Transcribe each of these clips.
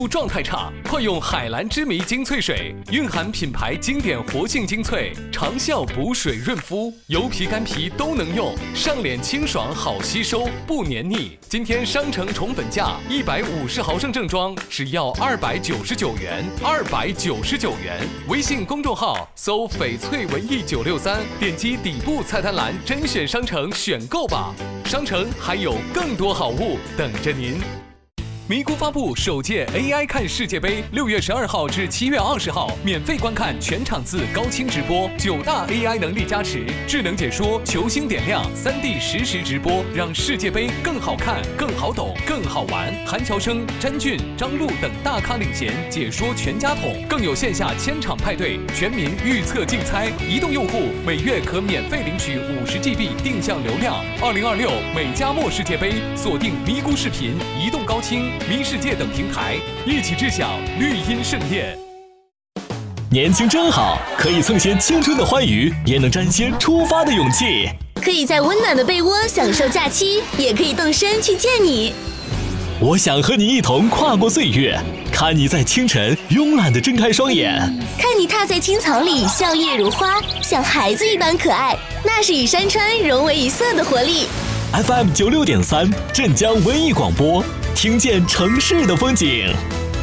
状态差，快用海蓝之谜精粹水，蕴含品牌经典活性精粹，长效补水润肤，油皮干皮都能用，上脸清爽好吸收，不黏腻。今天商城宠粉价150毫升正装只要299元，299元。微信公众号搜翡翠文艺963，点击底部菜单栏甄选商城选购吧。商城还有更多好物等着您。咪咕发布首届 AI 看世界杯，6月12号至7月20号，免费观看全场次高清直播，9大 AI 能力加持，智能解说、球星点亮、3D 实时直播，让世界杯更好看、更好懂、更好玩。韩乔生、詹俊、张璐等大咖领衔解说全家桶，更有线下千场派对、全民预测竞猜。移动用户每月可免费领取50GB 定向流量。2026美加墨世界杯，锁定咪咕视频、移动高清、咪世界等平台，一起知晓绿茵盛宴。 年轻真好，可以蹭些青春的欢愉，也能沾些出发的勇气。 可以在温暖的被窝享受假期，也可以动身去见你。 我想和你一同跨过岁月，看你在清晨慵懒地睁开双眼， 看你踏在青草里笑靥如花，像孩子一般可爱，那是与山川融为一色的活力。 FM 96.3镇江文艺广播，听见城市的风景。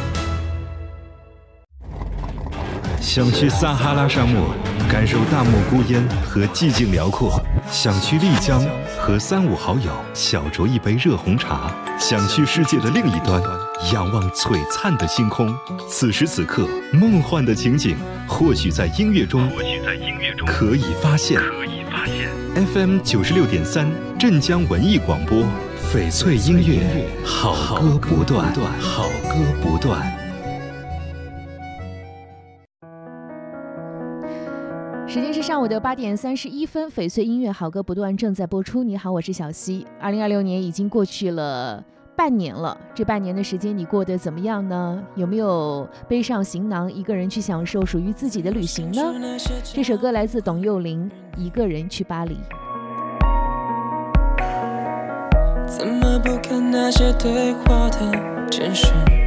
想去撒哈拉沙漠，感受大漠孤烟和寂静辽阔；想去丽江，和3、5好友小酌一杯热红茶；想去世界的另一端，仰望璀璨的星空。此时此刻，梦幻的情景或许在音乐中可以发现。FM 96.3镇江文艺广播，翡翠音乐，好歌不断，好歌不断。 时间是上午的8点31分，翡翠音乐好歌不断正在播出。你好，我是小溪。2026年已经过去了半年了，这半年的时间你过得怎么样呢？有没有背上行囊，一个人去享受属于自己的旅行呢？这首歌来自董又霖，《一个人去巴黎》。 怎么不看那些对话的简讯？